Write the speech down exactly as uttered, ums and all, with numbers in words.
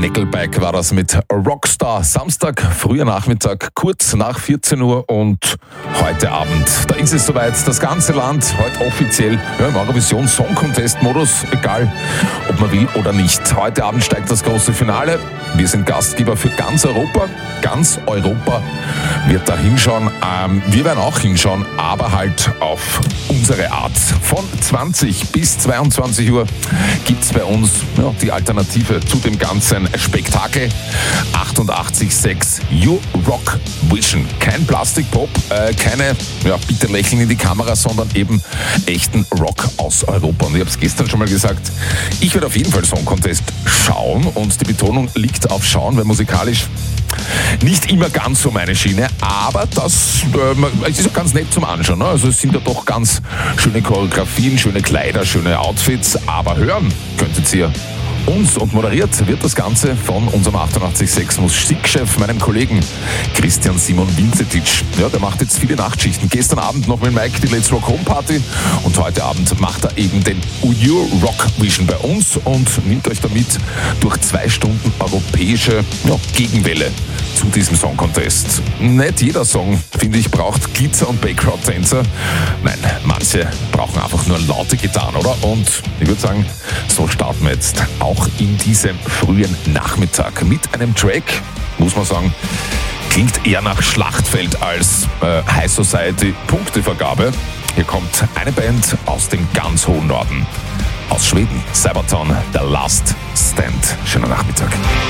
Nickelback war das mit Rockstar. Samstag, früher Nachmittag, kurz nach vierzehn Uhr und heute Abend. Da ist es soweit. Das ganze Land heute offiziell ja, im Eurovision Song Contest Modus. Egal, ob man will oder nicht. Heute Abend steigt das große Finale. Wir sind Gastgeber für ganz Europa. Ganz Europa wird da hinschauen. Ähm, wir werden auch hinschauen, aber halt auf unsere Art. Von zwanzig bis zweiundzwanzig Uhr gibt es bei uns ja, die Alternative zu dem ganzen Spektakel. achtundachtzig Komma sechs You Rock Vision. Kein Plastikpop, äh, keine, ja, bitte lächeln in die Kamera, sondern eben echten Rock aus Europa. Und ich habe es gestern schon mal gesagt, ich werde auf jeden Fall Song Contest schauen und die Betonung liegt auf schauen, weil musikalisch nicht immer ganz so meine Schiene, aber das äh, es ist auch ganz nett zum Anschauen. Ne? Also es sind ja doch ganz schöne Choreografien, schöne Kleider, schöne Outfits, aber hören könntet ihr uns und moderiert wird das Ganze von unserem achtundachtzig Komma sechs Musikchef, meinem Kollegen Christian Simon Vincetic. Ja, der macht jetzt viele Nachtschichten. Gestern Abend noch mit Mike die Let's Rock Home Party und heute Abend macht er eben den You Rock Vision bei uns und nimmt euch damit durch zwei Stunden europäische ja, Gegenwelle zu diesem Song Contest. Nicht jeder Song, finde ich, braucht Glitzer und Background-Tänzer. Nein, manche brauchen einfach nur laute Gitarren, oder? Und ich würde sagen, so starten wir jetzt auch in diesem frühen Nachmittag mit einem Track, muss man sagen, klingt eher nach Schlachtfeld als äh, High Society Punktevergabe. Hier kommt eine Band aus dem ganz hohen Norden, aus Schweden, Sabaton, The Last Stand. Schönen Nachmittag.